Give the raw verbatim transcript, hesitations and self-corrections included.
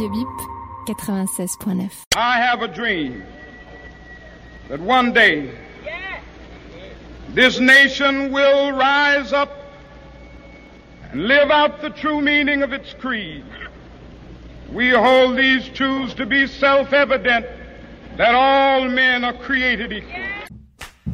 Radio Bip, quatre-vingt-seize point neuf. I have a dream that one day this nation will rise up and live out the true meaning of its creed. We hold these truths to be self-evident, that all men are created equal.